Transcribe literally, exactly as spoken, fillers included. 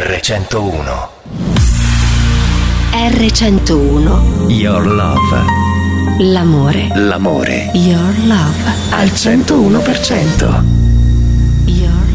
erre centouno. erre centouno. Your love. L'amore. L'amore. Your love. Al centouno per cento. Your